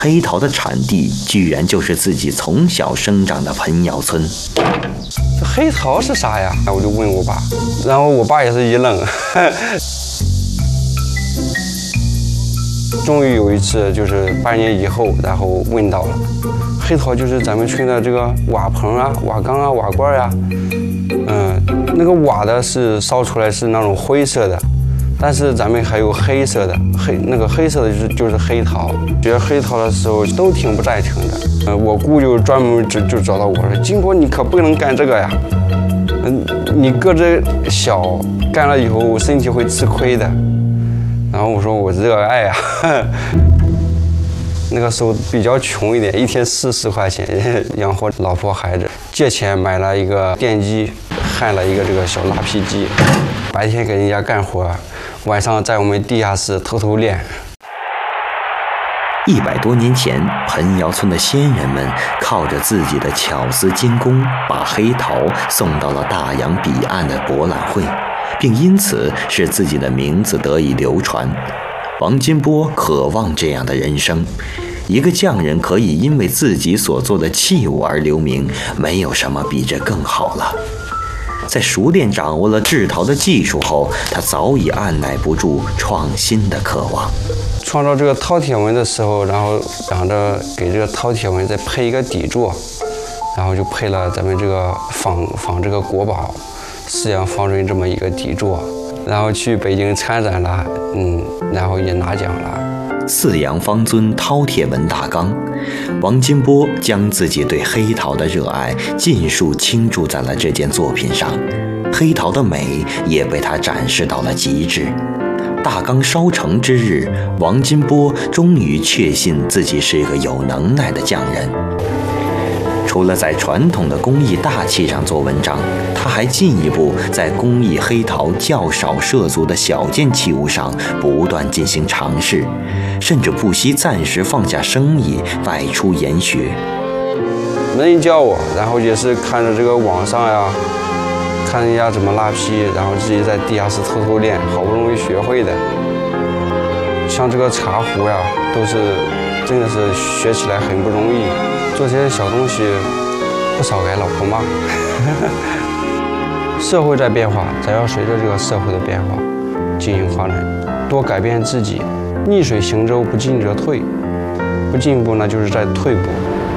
黑桃的产地居然就是自己从小生长的彭窑村。 这黑桃是啥呀？我就问我爸，然后我爸也是一愣。终于有一次，就是8年以后，然后问到了，黑桃就是咱们村的这个瓦棚啊、瓦缸啊、瓦罐啊，那个瓦的是烧出来是那种灰色的。但是咱们还有黑色的，那个黑色的就是黑桃。学黑桃的时候都挺不赞成的。我姑就专门就找到我说：“金波，你可不能干这个呀，你个子小，干了以后身体会吃亏的。”然后我说：“我热爱呀。”那个时候比较穷一点，一天40块钱养活老婆孩子，借钱买了一个电机，焊了一个这个小拉坯机，白天给人家干活。晚上在我们地下室偷偷练。 100多年前，彭窑村的先人们靠着自己的巧思精工，把黑桃送到了大洋彼岸的博览会，并因此使自己的名字得以流传。王金波渴望这样的人生，一个匠人可以因为自己所做的器物而留名，没有什么比这更好了。在熟练掌握了制陶的技术后，他早已按耐不住创新的渴望。 创造这个饕餮纹的时候，然后想着给这个饕餮纹再配一个底座，然后就配了咱们这个仿这个国宝4羊方尊这么一个底座，然后去北京参展了，然后也拿奖了。 4羊方尊饕餮纹大缸，王金波将自己对黑陶的热爱尽数倾注在了这件作品上，黑陶的美也被他展示到了极致。大缸烧成之日，王金波终于确信自己是一个有能耐的匠人。除了在传统的工艺大器上做文章，他还进一步在工艺黑陶较少涉足的小件器物上不断进行尝试，甚至不惜暂时放下生意外出研学。 没人教我，然后也是看着这个网上呀，看人家怎么拉坯，然后自己在地下室偷偷练，好不容易学会的。像这个茶壶呀，都是真的是学起来很不容易。做这些小东西，不少给老婆骂。社会在变化，咱要随着这个社会的变化进行发展，多改变自己。逆水行舟，不进则退，不进步呢就是在退步。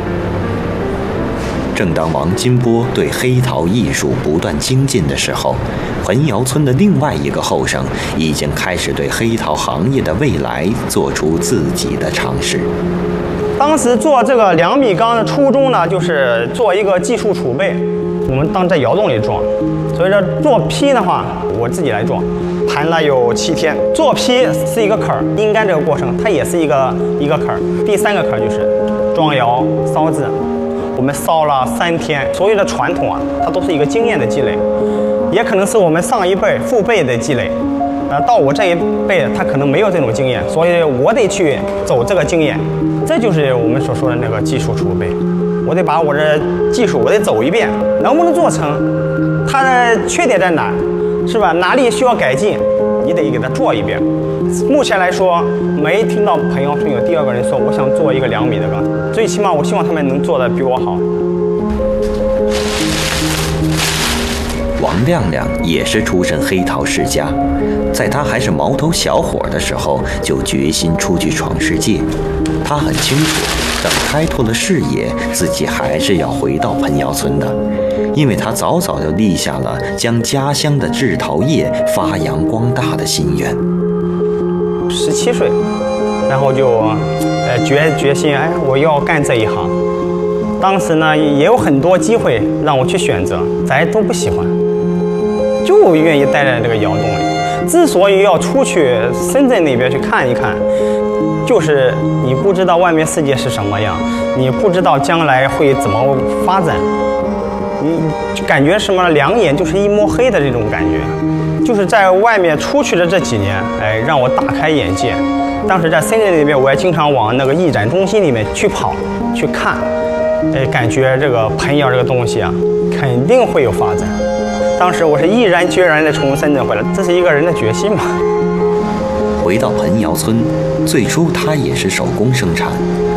正当王金波对黑陶艺术不断精进的时候，彭窑村的另外一个后生已经开始对黑陶行业的未来做出自己的尝试。 当时做这个2米缸的初衷呢，就是做一个技术储备。我们当在窑洞里装，所以说做坯的话，我自己来装，盘了有7天。做坯是一个坎儿，阴干这个过程它也是一个坎儿。第3个坎儿就是装窑烧制，我们烧了3天。所有的传统啊，它都是一个经验的积累，也可能是我们上一辈父辈的积累。到我这一辈，他可能没有这种经验，所以我得去走这个经验。这就是我们所说的那个技术储备。我得把我这技术我得走一遍，能不能做成，它的缺点在哪，是吧？哪里需要改进，你得给它做一遍。目前来说，没听到彭窑村有第2个人说我想做一个2米的缸，最起码我希望他们能做得比我好。 王亮亮也是出身黑陶世家，在他还是毛头小伙的时候，就决心出去闯世界。他很清楚，等开拓了视野，自己还是要回到彭窑村的，因为他早早就立下了将家乡的制陶业发扬光大的心愿。 17岁，然后就决心，我要干这一行。当时呢，也有很多机会让我去选择，咱都不喜欢，就愿意待在这个窑洞里。之所以要出去深圳那边去看一看，就是你不知道外面世界是什么样，你不知道将来会怎么发展，你就感觉什么2眼就是一摸黑的这种感觉。就是在外面出去的这几年，让我大开眼界。当时在深圳那边，我也经常往那个艺展中心里面去跑去看，感觉这个彭窑这个东西啊，肯定会有发展。当时我是毅然决然地从深圳回来，这是一个人的决心嘛。 回到彭窑村，最初他也是手工生产，